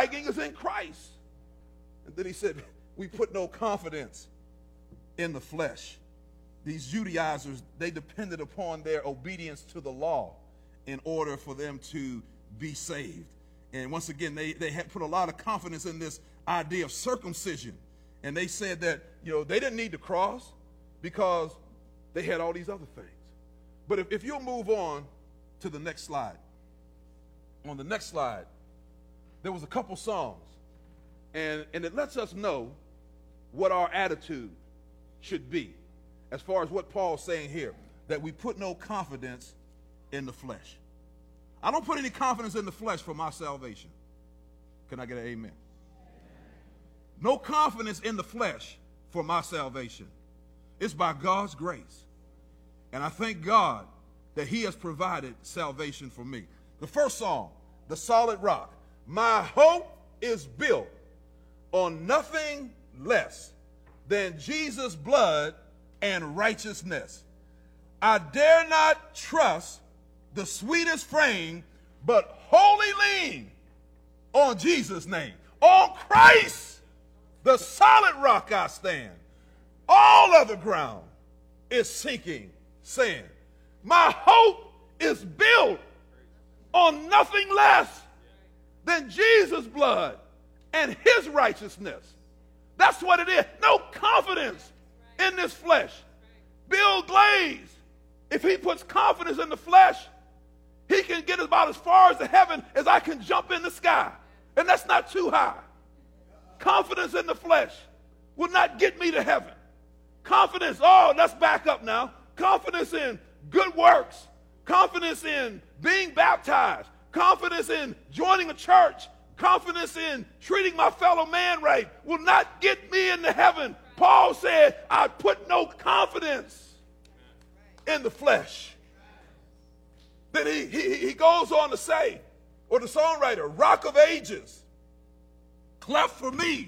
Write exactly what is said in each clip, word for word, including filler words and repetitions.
bragging is in Christ. And then he said, we put no confidence in the flesh. These Judaizers, they depended upon their obedience to the law in order for them to be saved. And once again, they, they had put a lot of confidence in this idea of circumcision. And they said that, you know, they didn't need the cross because they had all these other things. But if, if you'll move on to the next slide. On the next slide, there was a couple songs. And, and it lets us know what our attitude should be as far as what Paul's saying here, that we put no confidence in the flesh. I don't put any confidence in the flesh for my salvation. Can I get an amen? No confidence in the flesh for my salvation. It's by God's grace. And I thank God that he has provided salvation for me. The first song, The Solid Rock. My hope is built on nothing less than Jesus' blood and righteousness. I dare not trust the sweetest frame, but wholly lean on Jesus' name. On Christ, the solid rock I stand. All other ground is sinking sand. My hope is built on nothing less than Jesus' blood and his righteousness. That's what it is. No confidence in this flesh. Bill Glaze, if he puts confidence in the flesh, he can get about as far as the heaven as I can jump in the sky. And that's not too high. Confidence in the flesh will not get me to heaven. Confidence, oh, let's back up now. Confidence in good works. Confidence in being baptized. Confidence in joining a church. Confidence in treating my fellow man right will not get me into heaven. Paul said, I put no confidence in the flesh. Then he, he, he goes on to say, or the songwriter, Rock of Ages, cleft for me,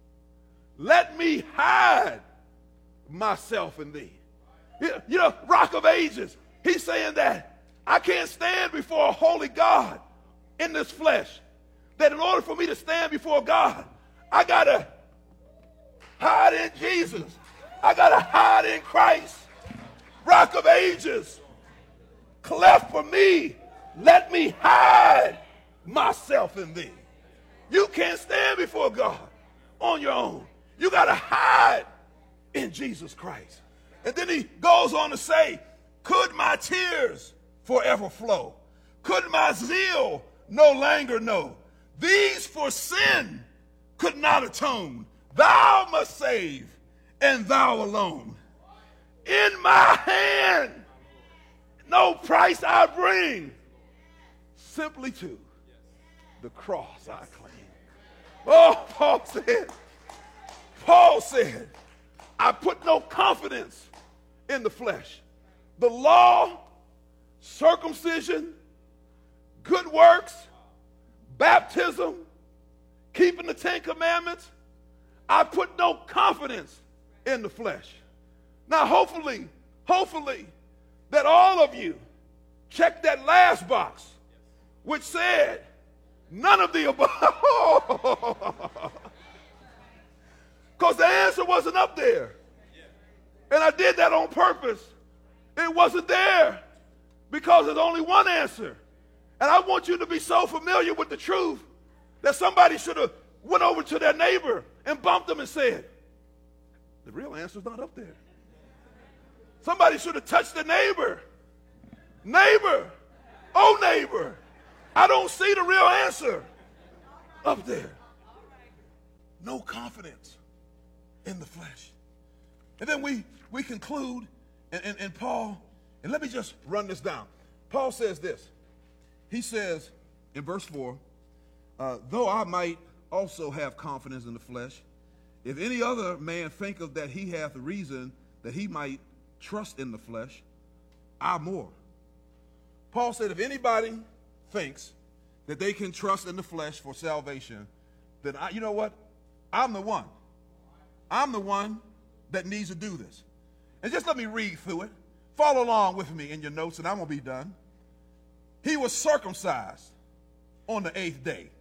let me hide myself in thee. You know, Rock of Ages, he's saying that I can't stand before a holy God in this flesh. That in order for me to stand before God, I got to hide in Jesus. I got to hide in Christ. Rock of Ages, cleft for me, let me hide myself in thee. You can't stand before God on your own. You got to hide in Jesus Christ. And then he goes on to say, could my tears forever flow? Could my zeal no longer know? These for sin could not atone. Thou must save, and thou alone. In my hand, no price I bring, simply to the cross I cling. Oh, Paul said, Paul said, I put no confidence in the flesh. The law, circumcision, good works, baptism, keeping the Ten Commandments, I put no confidence in the flesh. Now, hopefully, hopefully, that all of you checked that last box, which said, none of the above. Because the answer wasn't up there. And I did that on purpose. It wasn't there because there's only one answer. And I want you to be so familiar with the truth that somebody should have went over to their neighbor and bumped them and said, the real answer's not up there. Somebody should have touched the neighbor. Neighbor, oh neighbor, I don't see the real answer up there. No confidence in the flesh. And then we, we conclude, and, and, and Paul, and let me just run this down. Paul says this. He says in verse four, uh, though I might also have confidence in the flesh, if any other man thinketh that he hath reason that he might trust in the flesh, I more. Paul said if anybody thinks that they can trust in the flesh for salvation, then I, you know what? I'm the one. I'm the one that needs to do this. And just let me read through it. Follow along with me in your notes, and I'm going to be done. He was circumcised on the eighth day.